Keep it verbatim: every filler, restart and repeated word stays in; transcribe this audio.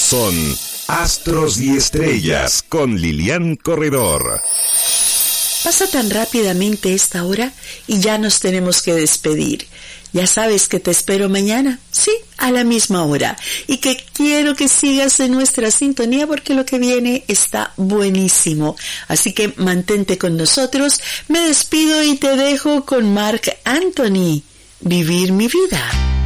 son Astros y Estrellas con Lilian Corredor. Pasa tan rápidamente esta hora y ya nos tenemos que despedir. Ya sabes que te espero mañana, sí, a la misma hora. Y que quiero que sigas en nuestra sintonía porque lo que viene está buenísimo. Así que mantente con nosotros. Me despido y te dejo con Marc Anthony. Vivir mi vida.